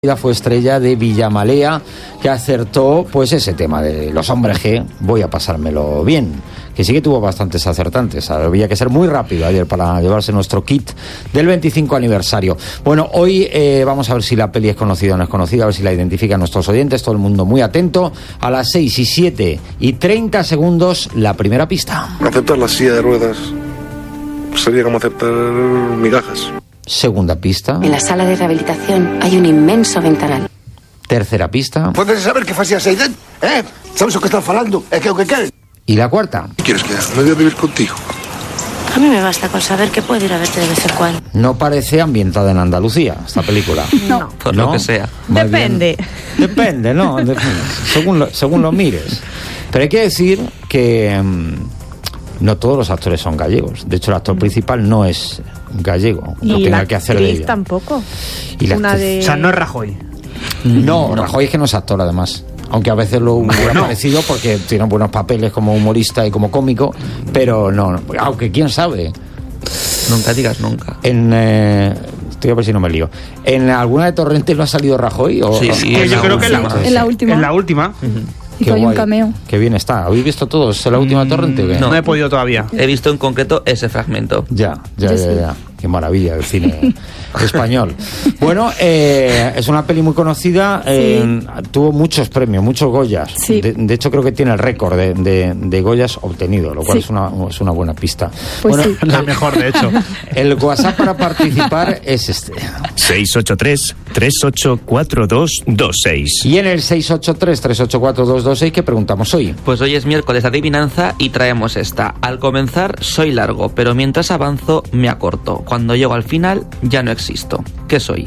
Fue estrella de Villamalea, que acertó pues ese tema de los hombres G, voy a pasármelo bien, que sí que tuvo bastantes acertantes. Había que ser muy rápido ayer para llevarse nuestro kit del 25 aniversario. Bueno, hoy vamos a ver si la peli es conocida o no es conocida, a ver si la identifican nuestros oyentes, todo el mundo muy atento. A las 6:07:30 la primera pista. Aceptar la silla de ruedas sería como aceptar migajas. Segunda pista. En la sala de rehabilitación hay un inmenso ventanal. Tercera pista. Podes saber que facías aí dentro? Sabes o que estás falando? É que o que queres? Y la cuarta. ¿Qué quieres que haga? ¿Me voy a vivir contigo? A mí me basta con saber que puedo ir a verte de vez en cuando. No parece ambientada en Andalucía esta película. No. Por lo que sea. Depende. Depende, ¿no? Según lo mires. Pero hay que decir que no todos los actores son gallegos. De hecho, el actor principal no es gallego. No y tenga la que hacer de ella. Tampoco. Y la Una de... O sea, no es Rajoy. No, Rajoy es que no es actor, además. Aunque a veces lo hubiera parecido porque tiene buenos papeles como humorista y como cómico, pero no. Aunque quién sabe. Nunca digas nunca. Estoy a ver si no me lío. ¿En alguna de Torrentes no ha salido Rajoy? Sí, yo creo que en la última. En la última. Y que hay un cameo. Qué bien está. ¿Habéis visto todos en la última Torrente? No he podido todavía. He visto en concreto ese fragmento. Ya. Qué maravilla el cine español. Bueno, es una peli muy conocida. Tuvo muchos premios, muchos Goyas. Sí. De hecho, creo que tiene el récord de Goyas obtenido, lo cual es una buena pista. Pues bueno, La mejor, de hecho. El WhatsApp para participar es este. 683-384226. Y en el 683-384226, ¿qué preguntamos hoy? Pues hoy es miércoles de adivinanza y traemos esta. Al comenzar soy largo, pero mientras avanzo me acorto. Cuando llego al final ya no existo. ¿Qué soy?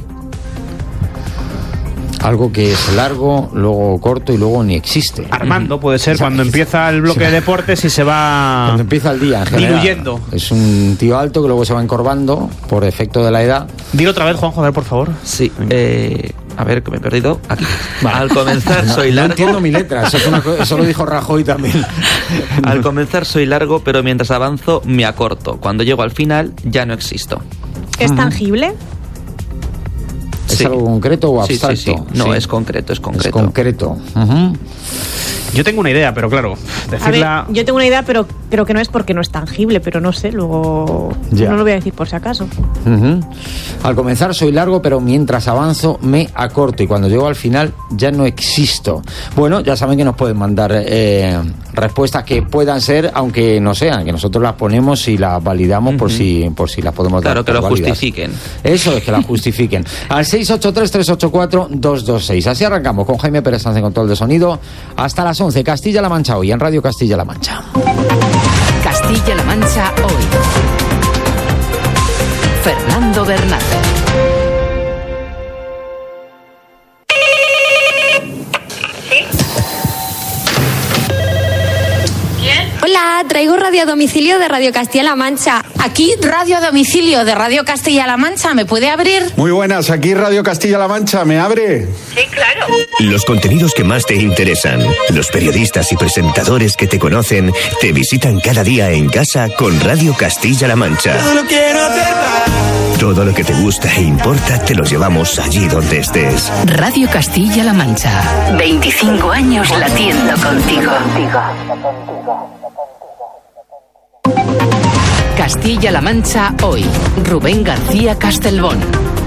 Algo que es largo, luego corto y luego ni existe. Armando puede ser cuando empieza el bloque de deportes y se va Cuando empieza el día en general. diluyendo. Es un tío alto que luego se va encorvando por efecto de la edad. Dilo otra vez, Juanjo, a ver, por favor. Sí. A ver, que me he perdido. Aquí. Al comenzar soy No largo. entiendo mi letra, eso lo dijo Rajoy también. Al comenzar soy largo, pero mientras avanzo me acorto. Cuando llego al final ya no existo. ¿Es tangible? ¿Es Sí. algo concreto o abstracto? Sí. No, Sí. es concreto. Es concreto. Yo tengo una idea, pero claro, decirla... A ver, yo tengo una idea, pero creo que no es porque no es tangible, pero no sé, luego Ya. no lo voy a decir por si acaso. Al comenzar soy largo, pero mientras avanzo me acorto y cuando llego al final ya no existo. Bueno, ya saben que nos pueden mandar respuestas que puedan ser, aunque no sean, que nosotros las ponemos y las validamos por si las podemos dar. Claro, que por lo válidas. justifiquen. Eso es, que la justifiquen. Al 683-384-226. Así arrancamos con Jaime Pérez Sanz en control de sonido. Hasta las 11, Castilla-La Mancha hoy, en Radio Castilla-La Mancha. Castilla-La Mancha hoy. Fernando Bernal. Hola, traigo radio a domicilio de Radio Castilla-La Mancha. Aquí, radio a domicilio de Radio Castilla-La Mancha. ¿Me puede abrir? Muy buenas, aquí Radio Castilla-La Mancha. ¿Me abre? Sí, claro. Los contenidos que más te interesan, los periodistas y presentadores que te conocen, te visitan cada día en casa con Radio Castilla-La Mancha. Todo lo que te gusta e importa te lo llevamos allí donde estés. Radio Castilla-La Mancha. 25 años latiendo contigo. Castilla-La Mancha hoy. Rubén García Castelbón.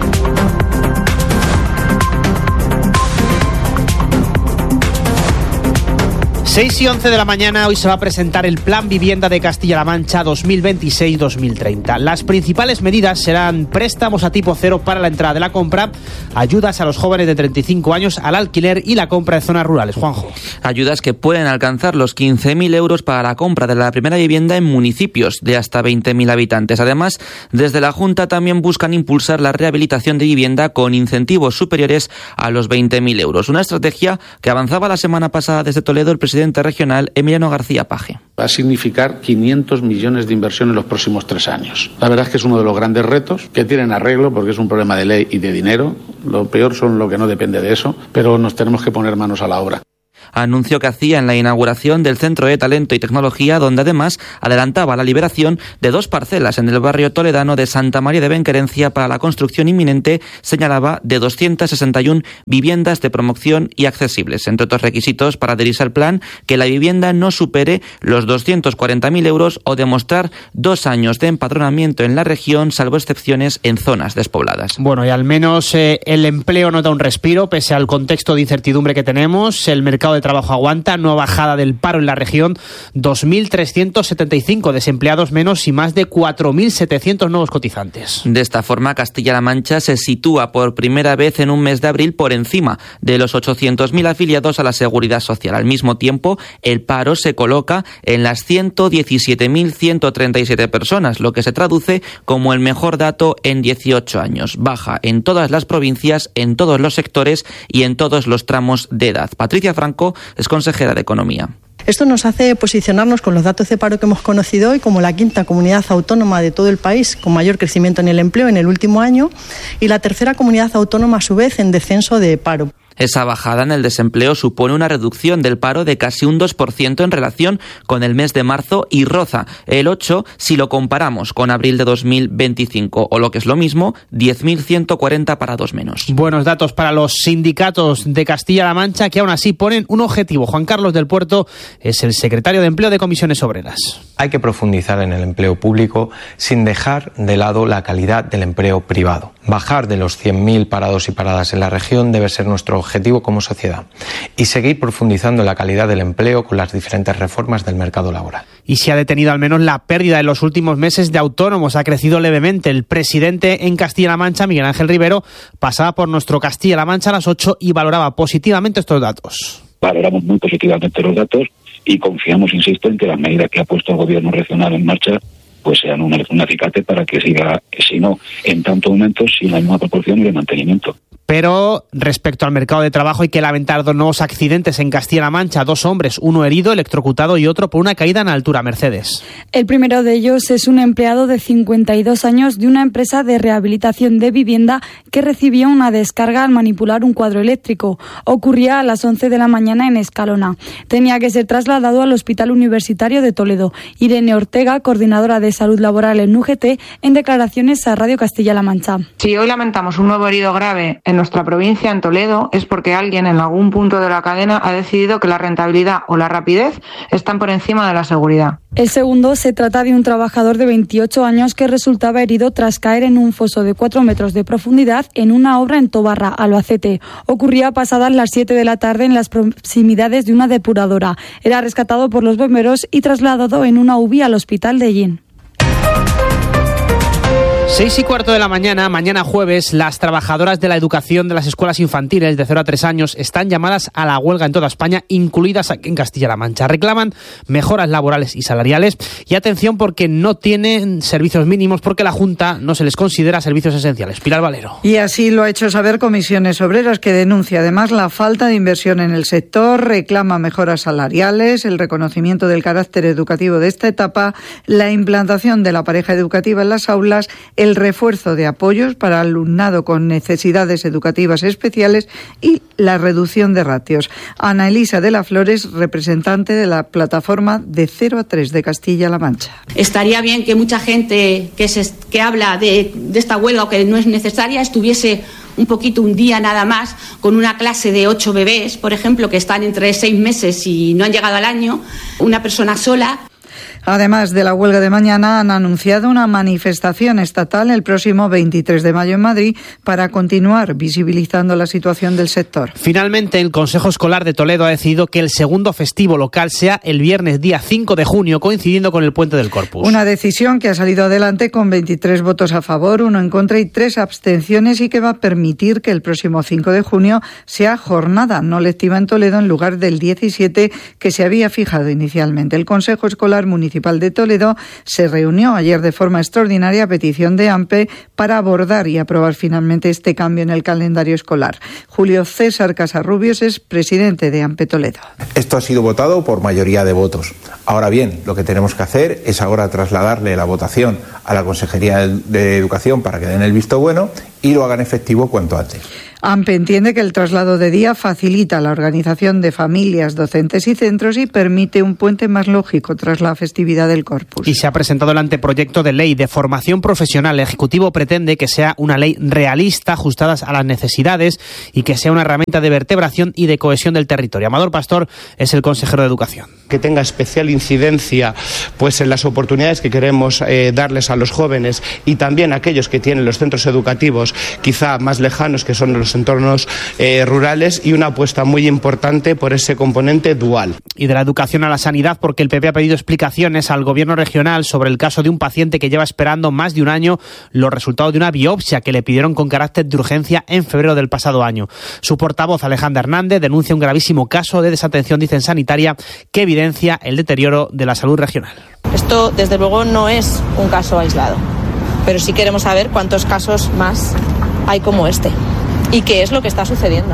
6:11 de la mañana, hoy se va a presentar el Plan Vivienda de Castilla-La Mancha 2026-2030. Las principales medidas serán préstamos a tipo cero para la entrada de la compra, ayudas a los jóvenes de 35 años al alquiler y la compra de zonas rurales. Juanjo. Ayudas que pueden alcanzar los 15.000 euros para la compra de la primera vivienda en municipios de hasta 20.000 habitantes. Además, desde la Junta también buscan impulsar la rehabilitación de vivienda con incentivos superiores a los 20.000 euros. Una estrategia que avanzaba la semana pasada desde Toledo el presidente regional Emiliano García Paje. Va a significar 500 millones de inversión en los próximos 3 años. La verdad es que es uno de los grandes retos que tienen arreglo porque es un problema de ley y de dinero. Lo peor son lo que no depende de eso, pero nos tenemos que poner manos a la obra. anunció que hacía en la inauguración del Centro de Talento y Tecnología, donde además adelantaba la liberación de 2 parcelas en el barrio toledano de Santa María de Benquerencia para la construcción inminente, señalaba, de 261 viviendas de promoción y accesibles. Entre otros requisitos para adherirse al plan, que la vivienda no supere los 240.000 euros o demostrar 2 años de empadronamiento en la región, salvo excepciones en zonas despobladas. Bueno, y al menos el empleo nota un respiro, pese al contexto de incertidumbre que tenemos. El mercado de trabajo aguanta, no bajada del paro en la región, 2.375 desempleados menos y más de 4.700 nuevos cotizantes. De esta forma, Castilla-La Mancha se sitúa por primera vez en un mes de abril por encima de los 800.000 afiliados a la Seguridad Social. Al mismo tiempo, el paro se coloca en las 117.137 personas, lo que se traduce como el mejor dato en 18 años. Baja en todas las provincias, en todos los sectores y en todos los tramos de edad. Patricia Franco es consejera de Economía. Esto nos hace posicionarnos con los datos de paro que hemos conocido hoy como la 5ª comunidad autónoma de todo el país con mayor crecimiento en el empleo en el último año y la 3ª comunidad autónoma a su vez en descenso de paro. Esa bajada en el desempleo supone una reducción del paro de casi un 2% en relación con el mes de marzo y roza el 8% si lo comparamos con abril de 2025 o, lo que es lo mismo, 10.140 parados menos. Buenos datos para los sindicatos de Castilla-La Mancha, que aún así ponen un objetivo. Juan Carlos del Puerto es el secretario de Empleo de Comisiones Obreras. Hay que profundizar en el empleo público sin dejar de lado la calidad del empleo privado. Bajar de los 100.000 parados y paradas en la región debe ser nuestro objetivo como sociedad y seguir profundizando en la calidad del empleo con las diferentes reformas del mercado laboral. Y se ha detenido al menos la pérdida en los últimos meses de autónomos. Ha crecido levemente. El presidente en Castilla-La Mancha, Miguel Ángel Rivero, pasaba por nuestro Castilla-La Mancha a las 8 y valoraba positivamente estos datos. Valoramos muy positivamente los datos y confiamos, insisto, en que las medidas que ha puesto el gobierno regional en marcha pues sean un acicate para que siga, si no en tanto aumento, si en la misma proporción y de mantenimiento. Pero respecto al mercado de trabajo hay que lamentar 2 nuevos accidentes en Castilla-La Mancha. 2 hombres, uno herido, electrocutado y otro por una caída en altura. Mercedes. El primero de ellos es un empleado de 52 años de una empresa de rehabilitación de vivienda que recibió una descarga al manipular un cuadro eléctrico. Ocurría a las 11 de la mañana en Escalona. Tenía que ser trasladado al Hospital Universitario de Toledo. Irene Ortega, coordinadora de salud laboral en UGT, en declaraciones a Radio Castilla-La Mancha. Si hoy lamentamos un nuevo herido grave en nuestra provincia, en Toledo, es porque alguien en algún punto de la cadena ha decidido que la rentabilidad o la rapidez están por encima de la seguridad. El segundo se trata de un trabajador de 28 años que resultaba herido tras caer en un foso de 4 metros de profundidad en una obra en Tobarra, Albacete. Ocurría pasadas las 7 de la tarde en las proximidades de una depuradora. Era rescatado por los bomberos y trasladado en una UBI al hospital de Yin. 6:15 de la mañana, mañana jueves, las trabajadoras de la educación de las escuelas infantiles de 0 a 3 años están llamadas a la huelga en toda España, incluidas aquí en Castilla-La Mancha. Reclaman mejoras laborales y salariales y atención porque no tienen servicios mínimos porque la Junta no se les considera servicios esenciales. Pilar Valero. Y así lo ha hecho saber Comisiones Obreras, que denuncia además la falta de inversión en el sector, reclama mejoras salariales, el reconocimiento del carácter educativo de esta etapa, la implantación de la pareja educativa en las aulas, el refuerzo de apoyos para alumnado con necesidades educativas especiales y la reducción de ratios. Ana Elisa de la Flores, representante de la plataforma de 0 a 3 de Castilla-La Mancha. Estaría bien que mucha gente que habla de esta huelga o que no es necesaria estuviese un día nada más con una clase de 8 bebés, por ejemplo, que están entre 6 meses y no han llegado al año, una persona sola. Además de la huelga de mañana, han anunciado una manifestación estatal el próximo 23 de mayo en Madrid para continuar visibilizando la situación del sector. Finalmente, el Consejo Escolar de Toledo ha decidido que el segundo festivo local sea el viernes día 5 de junio, coincidiendo con el Puente del Corpus. Una decisión que ha salido adelante con 23 votos a favor, 1 en contra y 3 abstenciones y que va a permitir que el próximo 5 de junio sea jornada no lectiva en Toledo en lugar del 17 que se había fijado inicialmente. El Consejo Escolar Municipal de Toledo se reunió ayer de forma extraordinaria a petición de AMPE para abordar y aprobar finalmente este cambio en el calendario escolar. Julio César Casarrubios es presidente de AMPE Toledo. Esto ha sido votado por mayoría de votos. Ahora bien, lo que tenemos que hacer es ahora trasladarle la votación a la Consejería de Educación para que den el visto bueno y lo hagan efectivo cuanto antes. AMPE entiende que el traslado de día facilita la organización de familias, docentes y centros y permite un puente más lógico tras la festividad del Corpus. Y se ha presentado el anteproyecto de ley de formación profesional. El Ejecutivo pretende que sea una ley realista, ajustada a las necesidades y que sea una herramienta de vertebración y de cohesión del territorio. Amador Pastor es el consejero de Educación. Que tenga especial incidencia pues en las oportunidades que queremos darles a los jóvenes y también a aquellos que tienen los centros educativos quizá más lejanos, que son los entornos rurales, y una apuesta muy importante por ese componente dual. Y de la educación a la sanidad, porque el PP ha pedido explicaciones al gobierno regional sobre el caso de un paciente que lleva esperando más de un año los resultados de una biopsia que le pidieron con carácter de urgencia en febrero del pasado año. Su portavoz, Alejandra Hernández, denuncia un gravísimo caso de desatención, dicen, sanitaria que evidencia el deterioro de la salud regional. Esto, desde luego, no es un caso aislado, pero sí queremos saber cuántos casos más hay como este y qué es lo que está sucediendo.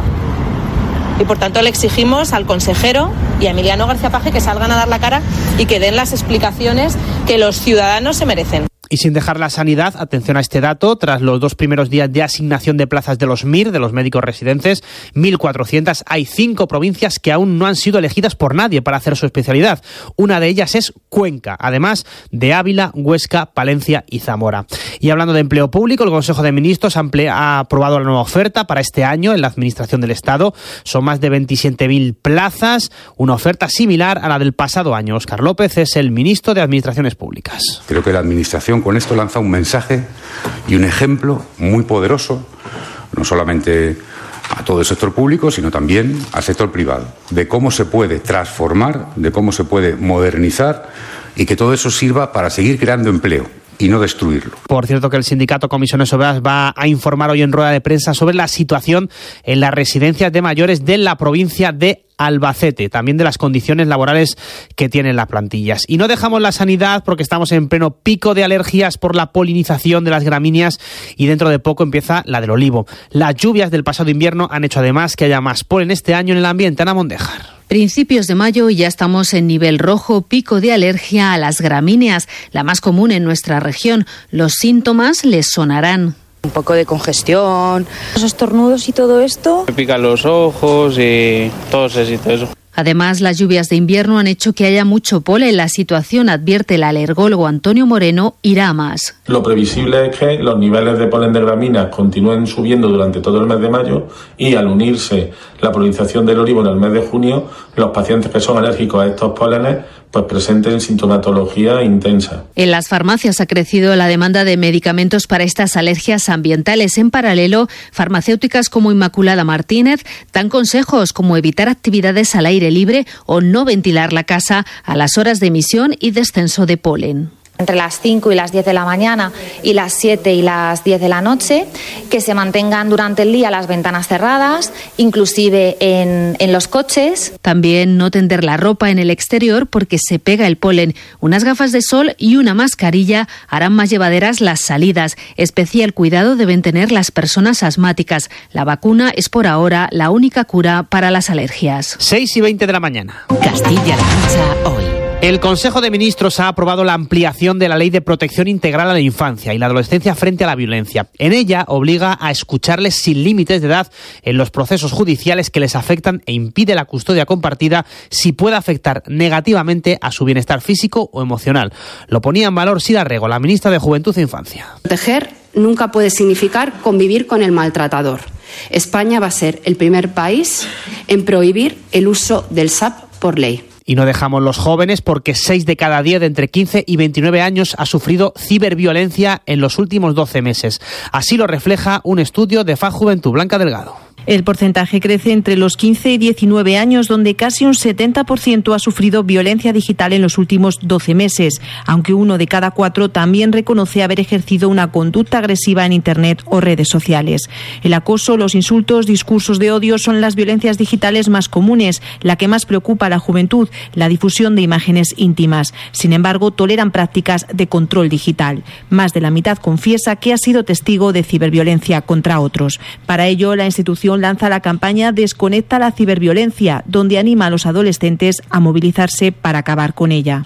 Y por tanto le exigimos al consejero y a Emiliano García Paje que salgan a dar la cara y que den las explicaciones que los ciudadanos se merecen. Y sin dejar la sanidad, atención a este dato, tras los 2 primeros días de asignación de plazas de los MIR, de los médicos residentes, 1.400, hay 5 provincias que aún no han sido elegidas por nadie para hacer su especialidad. Una de ellas es Cuenca, además de Ávila, Huesca, Palencia y Zamora. Y hablando de empleo público, el Consejo de Ministros ha aprobado la nueva oferta para este año en la Administración del Estado. Son más de 27.000 plazas, una oferta similar a la del pasado año. Óscar López es el ministro de Administraciones Públicas. Creo que la Administración con esto lanza un mensaje y un ejemplo muy poderoso, no solamente a todo el sector público, sino también al sector privado, de cómo se puede transformar, de cómo se puede modernizar y que todo eso sirva para seguir creando empleo y no destruirlo. Por cierto, que el sindicato Comisiones Obreras va a informar hoy en rueda de prensa sobre la situación en las residencias de mayores de la provincia de Albacete, también de las condiciones laborales que tienen las plantillas. Y no dejamos la sanidad porque estamos en pleno pico de alergias por la polinización de las gramíneas y dentro de poco empieza la del olivo. Las lluvias del pasado invierno han hecho además que haya más polen este año en el ambiente. Ana Mondejar. Principios de mayo y ya estamos en nivel rojo, pico de alergia a las gramíneas, la más común en nuestra región. Los síntomas les sonarán. Un poco de congestión, los estornudos y todo esto. Me pican los ojos y toses y todo eso. Además, las lluvias de invierno han hecho que haya mucho polen. La situación, advierte el alergólogo Antonio Moreno, irá a más. Lo previsible es que los niveles de polen de gramíneas continúen subiendo durante todo el mes de mayo y al unirse la polinización del olivo en el mes de junio, los pacientes que son alérgicos a estos pólenes pues presenten sintomatología intensa. En las farmacias ha crecido la demanda de medicamentos para estas alergias ambientales. En paralelo, farmacéuticas como Inmaculada Martínez dan consejos como evitar actividades al aire libre o no ventilar la casa a las horas de emisión y descenso de polen. Entre las 5 y las 10 de la mañana y las 7 y las 10 de la noche, que se mantengan durante el día las ventanas cerradas, inclusive en los coches. También no tender la ropa en el exterior porque se pega el polen. Unas gafas de sol y una mascarilla harán más llevaderas las salidas. Especial cuidado deben tener las personas asmáticas. La vacuna es por ahora la única cura para las alergias. 6:20 de la mañana. Castilla-La Mancha hoy. El Consejo de Ministros ha aprobado la ampliación de la Ley de Protección Integral a la Infancia y la Adolescencia frente a la violencia. En ella obliga a escucharles sin límites de edad en los procesos judiciales que les afectan e impide la custodia compartida si puede afectar negativamente a su bienestar físico o emocional. Lo ponía en valor Sira Rego, la ministra de Juventud e Infancia. Proteger nunca puede significar convivir con el maltratador. España va a ser el primer país en prohibir el uso del SAP por ley. Y no dejamos los jóvenes porque 6 de cada 10 de entre 15 y 29 años ha sufrido ciberviolencia en los últimos 12 meses. Así lo refleja un estudio de FAD Juventud. Blanca Delgado. El porcentaje crece entre los 15 y 19 años, donde casi un 70% ha sufrido violencia digital en los últimos 12 meses, aunque 1 de cada 4 también reconoce haber ejercido una conducta agresiva en Internet o redes sociales. El acoso, los insultos, discursos de odio son las violencias digitales más comunes, la que más preocupa a la juventud, la difusión de imágenes íntimas. Sin embargo, toleran prácticas de control digital. Más de la mitad confiesa que ha sido testigo de ciberviolencia contra otros. Para ello, la institución lanza la campaña Desconecta la ciberviolencia, donde anima a los adolescentes a movilizarse para acabar con ella.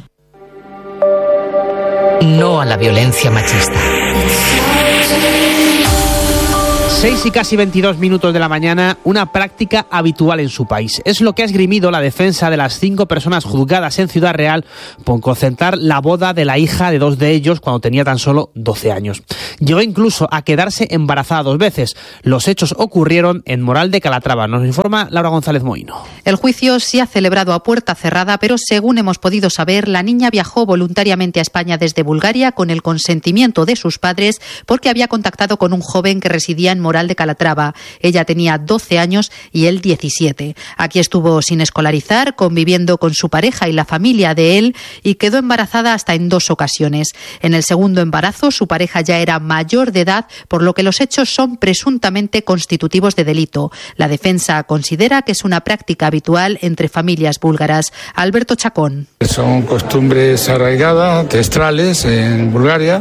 No a la violencia machista. 6 y casi 22 minutos de la mañana, una práctica habitual en su país. Es lo que ha esgrimido la defensa de las 5 personas juzgadas en Ciudad Real por concertar la boda de la hija de 2 de ellos cuando tenía tan solo 12 años. Llegó incluso a quedarse embarazada 2 veces. Los hechos ocurrieron en Moral de Calatrava. Nos informa Laura González Moino. El juicio se ha celebrado a puerta cerrada, pero según hemos podido saber, la niña viajó voluntariamente a España desde Bulgaria con el consentimiento de sus padres porque había contactado con un joven que residía en Moral de Calatrava. Ella tenía 12 años y él 17. Aquí estuvo sin escolarizar, conviviendo con su pareja y la familia de él, y quedó embarazada hasta en 2 ocasiones. En el segundo embarazo, su pareja ya era mayor de edad, por lo que los hechos son presuntamente constitutivos de delito. La defensa considera que es una práctica habitual entre familias búlgaras. Alberto Chacón. Son costumbres arraigadas, ancestrales en Bulgaria.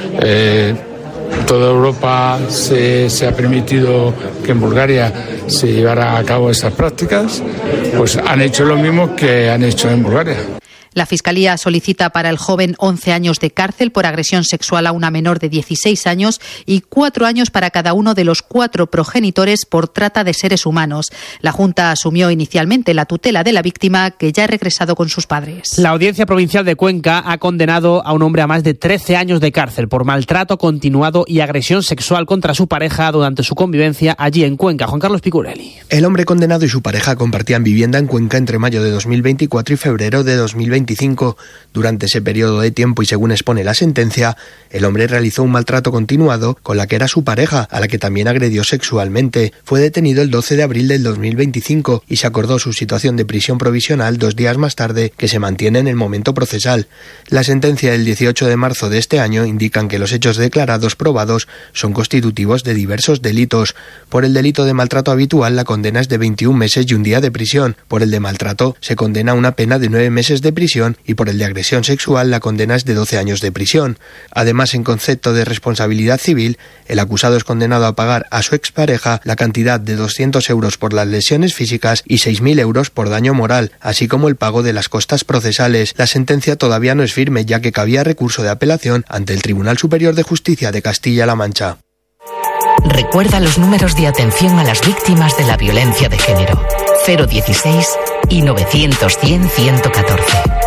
Toda Europa se ha permitido que en Bulgaria se llevara a cabo estas prácticas, pues han hecho lo mismo que han hecho en Bulgaria. La Fiscalía solicita para el joven 11 años de cárcel por agresión sexual a una menor de 16 años y 4 años para cada uno de los 4 progenitores por trata de seres humanos. La Junta asumió inicialmente la tutela de la víctima, que ya ha regresado con sus padres. La Audiencia Provincial de Cuenca ha condenado a un hombre a más de 13 años de cárcel por maltrato continuado y agresión sexual contra su pareja durante su convivencia allí en Cuenca. Juan Carlos Picurelli. El hombre condenado y su pareja compartían vivienda en Cuenca entre mayo de 2024 y febrero de 2025. Durante ese periodo de tiempo y según expone la sentencia, el hombre realizó un maltrato continuado con la que era su pareja, a la que también agredió sexualmente. Fue detenido el 12 de abril del 2025 y se acordó su situación de prisión provisional 2 días más tarde, que se mantiene en el momento procesal. La sentencia del 18 de marzo de este año indican que los hechos declarados probados son constitutivos de diversos delitos. Por el delito de maltrato habitual, la condena es de 21 meses y 1 día de prisión. Por el de maltrato, se condena una pena de 9 meses de prisión y por el de agresión sexual la condena es de 12 años de prisión. Además, en concepto de responsabilidad civil, el acusado es condenado a pagar a su expareja la cantidad de 200 euros por las lesiones físicas y 6.000 euros por daño moral, así como el pago de las costas procesales. La sentencia todavía no es firme, ya que cabía recurso de apelación ante el Tribunal Superior de Justicia de Castilla-La Mancha. Recuerda los números de atención a las víctimas de la violencia de género: 016 y 900-100-114.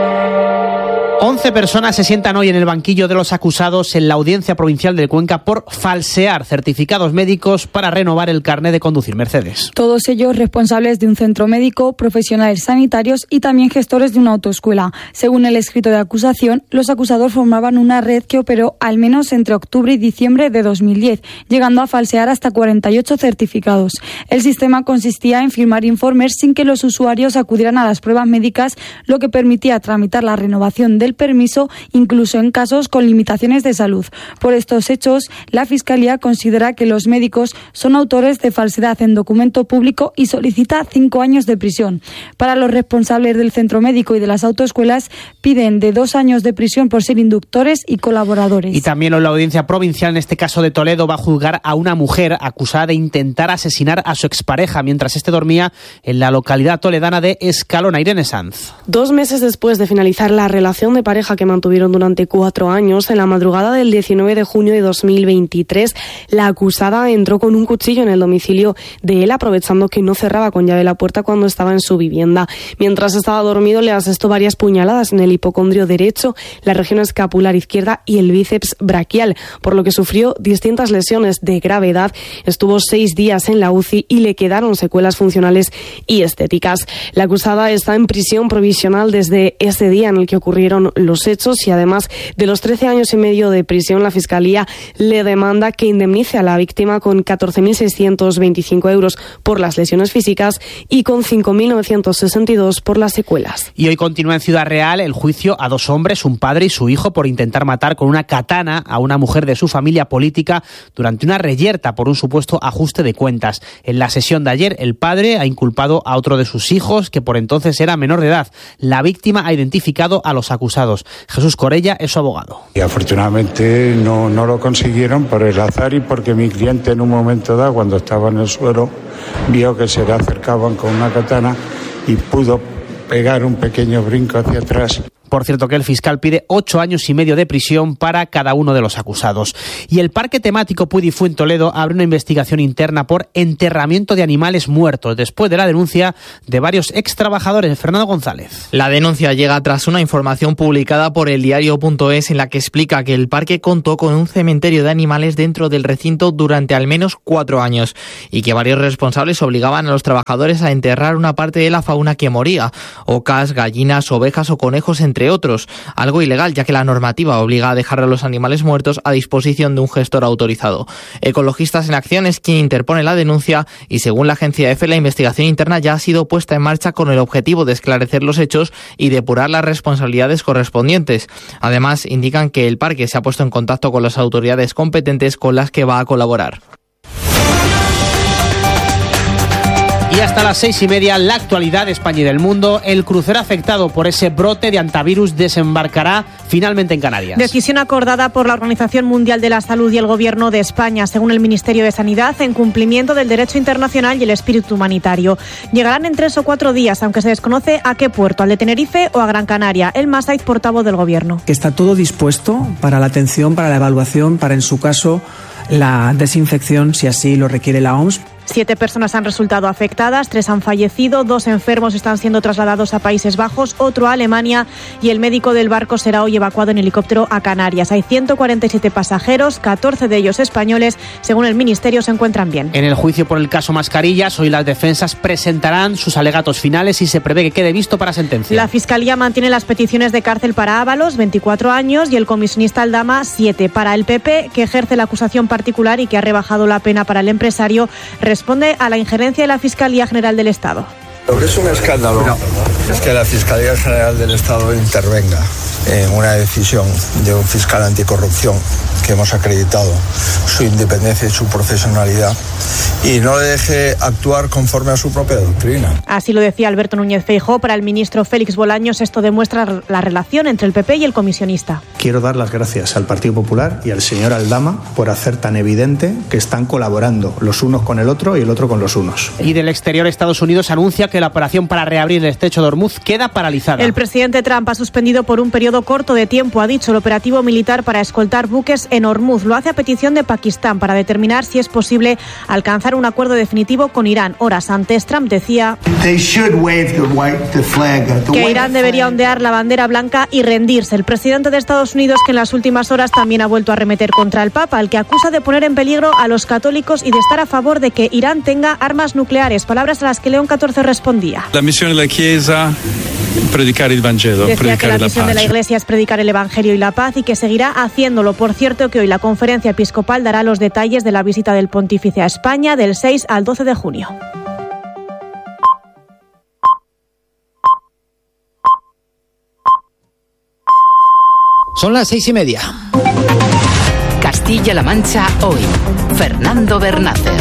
11 personas se sientan hoy en el banquillo de los acusados en la Audiencia Provincial de Cuenca por falsear certificados médicos para renovar el carné de conducir. Mercedes. Todos ellos responsables de un centro médico, profesionales sanitarios y también gestores de una autoescuela. Según el escrito de acusación, los acusados formaban una red que operó al menos entre octubre y diciembre de 2010, llegando a falsear hasta 48 certificados. El sistema consistía en firmar informes sin que los usuarios acudieran a las pruebas médicas, lo que permitía tramitar la renovación del permiso incluso en casos con limitaciones de salud. Por estos hechos, la Fiscalía considera que los médicos son autores de falsedad en documento público y solicita 5 años de prisión. Para los responsables del centro médico y de las autoescuelas, piden de 2 años de prisión por ser inductores y colaboradores. Y también la Audiencia Provincial, en este caso de Toledo, va a juzgar a una mujer acusada de intentar asesinar a su expareja mientras este dormía en la localidad toledana de Escalona. Irene Sanz. 2 meses después de finalizar la relación de pareja que mantuvieron durante 4 años, en la madrugada del 19 de junio de 2023, la acusada entró con un cuchillo en el domicilio de él, aprovechando que no cerraba con llave la puerta cuando estaba en su vivienda. Mientras estaba dormido, le asestó varias puñaladas en el hipocondrio derecho, la región escapular izquierda y el bíceps braquial, por lo que sufrió distintas lesiones de gravedad. Estuvo 6 días en la UCI y le quedaron secuelas funcionales y estéticas. La acusada está en prisión provisional desde ese día en el que ocurrieron los hechos, y además de los 13 años y medio de prisión, la Fiscalía le demanda que indemnice a la víctima con 14.625 euros por las lesiones físicas y con 5.962 por las secuelas. Y hoy continúa en Ciudad Real el juicio a 2 hombres, un padre y su hijo, por intentar matar con una katana a una mujer de su familia política durante una reyerta por un supuesto ajuste de cuentas. En la sesión de ayer, el padre ha inculpado a otro de sus hijos, que por entonces era menor de edad. La víctima ha identificado a los acusados. Jesús Corella es su abogado. Y afortunadamente no lo consiguieron por el azar y porque mi cliente en un momento dado, cuando estaba en el suelo, vio que se le acercaban con una katana y pudo pegar un pequeño brinco hacia atrás. Por cierto, que el fiscal pide 8 años y medio de prisión para cada uno de los acusados. Y el Parque Temático Puy di Fuentoledo abre una investigación interna por enterramiento de animales muertos, después de la denuncia de varios extrabajadores. Fernando González. La denuncia llega tras una información publicada por eldiario.es en la que explica que el parque contó con un cementerio de animales dentro del recinto durante al menos 4 años y que varios responsables obligaban a los trabajadores a enterrar una parte de la fauna que moría, ocas, gallinas, ovejas o conejos, entre otros, algo ilegal ya que la normativa obliga a dejar a los animales muertos a disposición de un gestor autorizado. Ecologistas en Acción es quien interpone la denuncia y según la agencia EFE la investigación interna ya ha sido puesta en marcha con el objetivo de esclarecer los hechos y depurar las responsabilidades correspondientes. Además, indican que el parque se ha puesto en contacto con las autoridades competentes con las que va a colaborar. Y hasta las 6:30, la actualidad de España y del mundo. El crucero afectado por ese brote de antivirus desembarcará finalmente en Canarias. Decisión acordada por la Organización Mundial de la Salud y el Gobierno de España, según el Ministerio de Sanidad, en cumplimiento del derecho internacional y el espíritu humanitario. Llegarán en 3 o 4 días, aunque se desconoce a qué puerto, al de Tenerife o a Gran Canaria. El Masaiz, portavoz del Gobierno. Que está todo dispuesto para la atención, para la evaluación, para, en su caso, la desinfección, si así lo requiere la OMS. 7 personas han resultado afectadas, 3 han fallecido, 2 enfermos están siendo trasladados a Países Bajos, otro a Alemania y el médico del barco será hoy evacuado en helicóptero a Canarias. Hay 147 pasajeros, 14 de ellos españoles. Según el Ministerio, se encuentran bien. En el juicio por el caso Mascarillas, hoy las defensas presentarán sus alegatos finales y se prevé que quede visto para sentencia. La Fiscalía mantiene las peticiones de cárcel para Ábalos, 24 años, y el comisionista Aldama, 7. Para el PP, que ejerce la acusación particular y que ha rebajado la pena para el empresario, responde a la injerencia de la Fiscalía General del Estado. Lo que es un escándalo es que la Fiscalía General del Estado intervenga en una decisión de un fiscal anticorrupción que hemos acreditado su independencia y su profesionalidad y no le deje actuar conforme a su propia doctrina. Así lo decía Alberto Núñez Feijóo. Para el ministro Félix Bolaños, esto demuestra la relación entre el PP y el comisionista. Quiero dar las gracias al Partido Popular y al señor Aldama por hacer tan evidente que están colaborando los unos con el otro y el otro con los unos. Y del exterior, Estados Unidos anuncia que la operación para reabrir el estrecho de Hormuz queda paralizada. El presidente Trump ha suspendido por un periodo corto de tiempo, ha dicho, el operativo militar para escoltar buques en Hormuz. Lo hace a petición de Pakistán para determinar si es posible alcanzar un acuerdo definitivo con Irán. Horas antes, Trump decía que Irán debería ondear la bandera blanca y rendirse. El presidente de Estados Unidos, que en las últimas horas también ha vuelto a arremeter contra el Papa, al que acusa de poner en peligro a los católicos y de estar a favor de que Irán tenga armas nucleares. Palabras a las que León XIV respondía. La misión de la Chiesa, predicar el Vangelo, decía que la misión de la Iglesia es predicar el Evangelio y la paz y que seguirá haciéndolo. Por cierto, que hoy la Conferencia Episcopal dará los detalles de la visita del Pontífice a España del 6 al 12 de junio. Son las 6:30. Castilla-La Mancha hoy. Fernando Bernácer.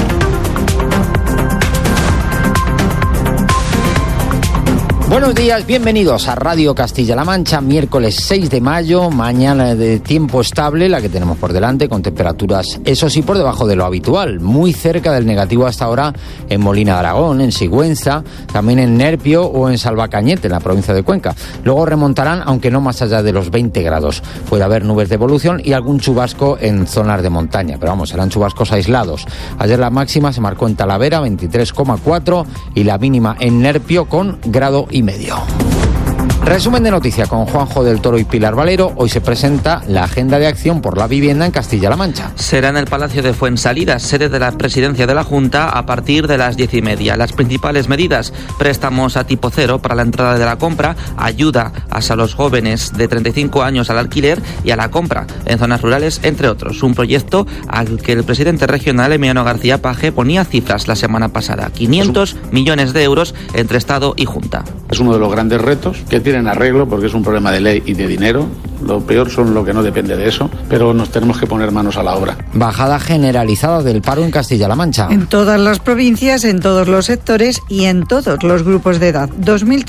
Buenos días, bienvenidos a Radio Castilla-La Mancha, miércoles 6 de mayo, mañana de tiempo estable, la que tenemos por delante, con temperaturas, eso sí, por debajo de lo habitual, muy cerca del negativo hasta ahora en Molina de Aragón, en Sigüenza, también en Nerpio o en Salvacañete, en la provincia de Cuenca. Luego remontarán, aunque no más allá de los 20 grados. Puede haber nubes de evolución y algún chubasco en zonas de montaña, pero vamos, serán chubascos aislados. Ayer la máxima se marcó en Talavera, 23,4, y la mínima en Nerpio con grado y medio. Resumen de noticias con Juanjo del Toro y Pilar Valero. Hoy se presenta la agenda de acción por la vivienda en Castilla-La Mancha. Será en el Palacio de Fuensalidas, sede de la presidencia de la Junta, a partir de las 10:30. Las principales medidas: préstamos a tipo cero para la entrada de la compra, ayuda a los jóvenes de 35 años al alquiler y a la compra en zonas rurales, entre otros. Un proyecto al que el presidente regional, Emiliano García Paje, ponía cifras la semana pasada: 500 millones de euros entre Estado y Junta. Es uno de los grandes retos que tienen arreglo porque es un problema de ley y de dinero. Lo peor son lo que no depende de eso, pero nos tenemos que poner manos a la obra. Bajada generalizada del paro en Castilla-La Mancha. En todas las provincias, en todos los sectores y en todos los grupos de edad.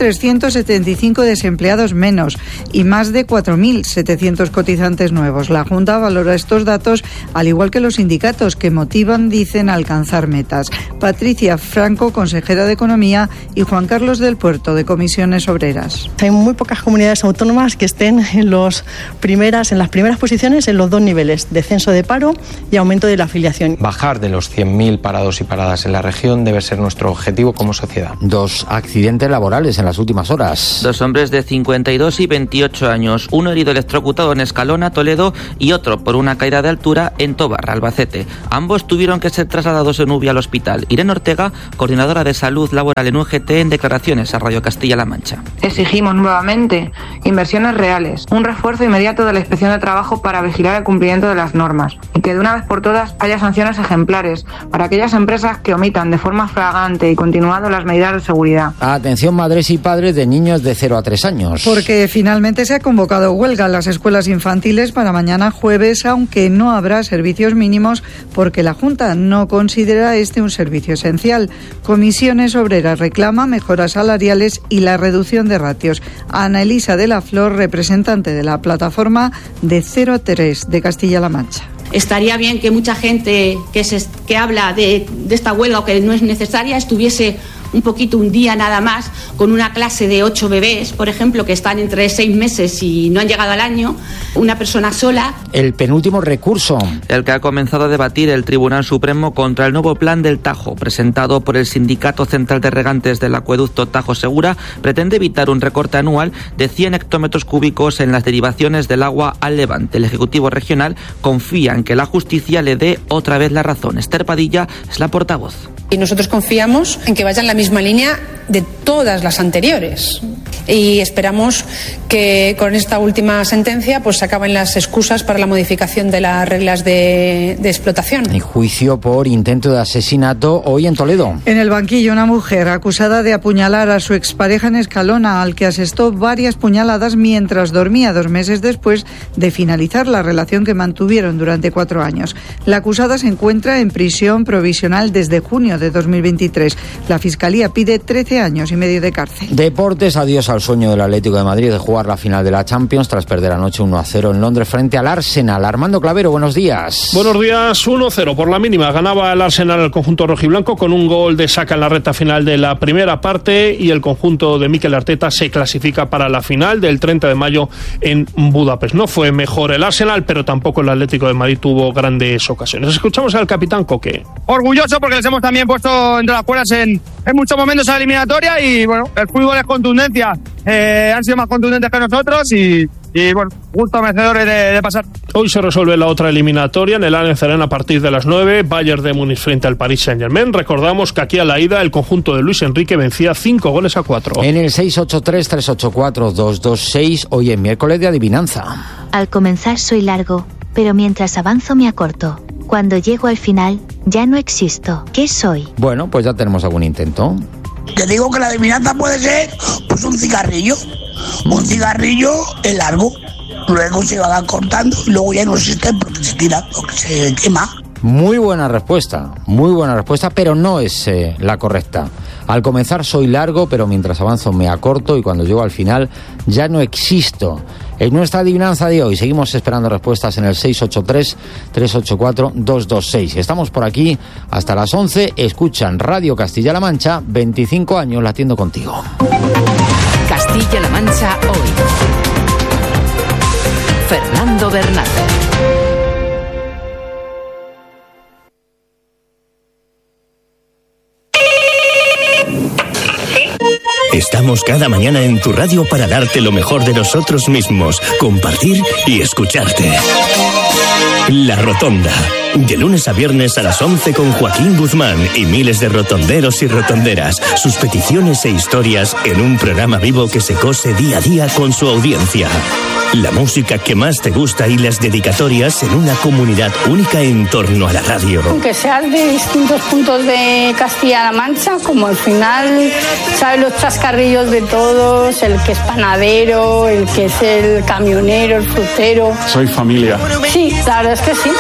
2.375 desempleados menos y más de 4.700 cotizantes nuevos. La Junta valora estos datos, al igual que los sindicatos, que motivan, dicen, a alcanzar metas. Patricia Franco, consejera de Economía, y Juan Carlos del Puerto, de Comisiones Obreras. Hay muy pocas comunidades autónomas que estén en las primeras posiciones en los dos niveles, descenso de paro y aumento de la afiliación. Bajar de los 100.000 parados y paradas en la región debe ser nuestro objetivo como sociedad. 2 accidentes laborales en las últimas horas. 2 hombres de 52 y 28 años, uno herido electrocutado en Escalona, Toledo, y otro por una caída de altura en Tobar, Albacete. Ambos tuvieron que ser trasladados en UVI al hospital. Irene Ortega, coordinadora de salud laboral en UGT, en declaraciones a Radio Castilla-La Mancha. Exigimos nuevamente inversiones reales, un refuerzo inmediato de la Inspección de Trabajo para vigilar el cumplimiento de las normas y que de una vez por todas haya sanciones ejemplares para aquellas empresas que omitan de forma flagrante y continuada las medidas de seguridad. Atención, madres y padres de niños de 0 a 3 años. Porque finalmente se ha convocado huelga en las escuelas infantiles para mañana jueves, aunque no habrá servicios mínimos porque la Junta no considera este un servicio esencial. Comisiones Obreras reclama mejoras salariales y la reducción de ratios. Ana Elisa de la Flor, representante de la plataforma de 0 a 3 de Castilla-La Mancha. Estaría bien que mucha gente que habla de esta huelga o que no es necesaria estuviese un día nada más con una clase de 8 bebés, por ejemplo, que están entre 6 meses y no han llegado al año, una persona sola. El penúltimo recurso. El que ha comenzado a debatir el Tribunal Supremo contra el nuevo plan del Tajo, presentado por el Sindicato Central de Regantes del Acueducto Tajo Segura, pretende evitar un recorte anual de 100 hectómetros cúbicos en las derivaciones del agua al Levante. El Ejecutivo Regional confía en que la justicia le dé otra vez la razón. Esther Padilla es la portavoz. Y nosotros confiamos en que vaya en la misma línea de todas las anteriores. Y esperamos que con esta última sentencia pues se acaben las excusas para la modificación de las reglas de explotación. Y juicio por intento de asesinato hoy en Toledo. En el banquillo, una mujer acusada de apuñalar a su expareja en Escalona, al que asestó varias puñaladas mientras dormía 2 meses después de finalizar la relación que mantuvieron durante 4 años. La acusada se encuentra en prisión provisional desde junio de 2023. La Fiscalía pide 13 años y medio de cárcel. Deportes, adiós al sueño del Atlético de Madrid de jugar la final de la Champions tras perder anoche 1-0 en Londres frente al Arsenal. Armando Clavero, buenos días. Buenos días, 1-0 por la mínima. Ganaba el Arsenal al conjunto rojiblanco con un gol de Saka en la recta final de la primera parte y el conjunto de Mikel Arteta se clasifica para la final del 30 de mayo en Budapest. No fue mejor el Arsenal, pero tampoco el Atlético de Madrid tuvo grandes ocasiones. Escuchamos al capitán Coque. Orgulloso porque les hemos también puesto entre las cuerdas en muchos momentos a la eliminatoria y bueno, el fútbol es contundencia. Han sido más contundentes que nosotros y bueno, gusto merecedores de pasar. Hoy se resuelve la otra eliminatoria en el Allianz Arena a partir de las 9, Bayern de Múnich frente al Paris Saint-Germain. Recordamos que aquí a la ida el conjunto de Luis Enrique vencía 5-4. En el 683-384-226, hoy es miércoles de adivinanza. Al comenzar soy largo, pero mientras avanzo me acorto. Cuando llego al final, ya no existo. ¿Qué soy? Bueno, pues ya tenemos algún intento. Te digo que la adivinanza puede ser pues un cigarrillo. Un cigarrillo es largo. Luego se va cortando y luego ya no existe porque se tira, porque se quema. Muy buena respuesta, pero no es la correcta. Al comenzar soy largo, pero mientras avanzo me acorto y cuando llego al final ya no existo. En nuestra adivinanza de hoy seguimos esperando respuestas en el 683-384-226. Estamos por aquí hasta las 11. Escuchan Radio Castilla-La Mancha, 25 años latiendo contigo. Castilla-La Mancha hoy. Fernando Bernal. Estamos cada mañana en tu radio para darte lo mejor de nosotros mismos, compartir y escucharte. La Rotonda. De lunes a viernes a las 11 con Joaquín Guzmán y miles de rotonderos y rotonderas. Sus peticiones e historias en un programa vivo que se cose día a día con su audiencia. La música que más te gusta y las dedicatorias en una comunidad única en torno a la radio. Aunque seas de distintos puntos de Castilla-La Mancha, como al final sabes los chascarrillos de todos, el que es panadero, el que es el camionero, el frutero. Soy familia. Sí, la verdad es que sí.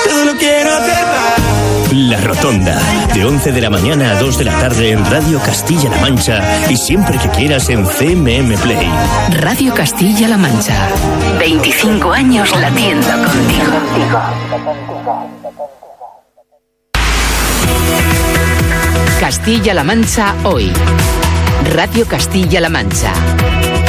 La Rotonda, de 11 de la mañana a 2 de la tarde en Radio Castilla-La Mancha y siempre que quieras en CMM Play. Radio Castilla-La Mancha. 25 años latiendo contigo. Castilla-La Mancha hoy. Radio Castilla-La Mancha.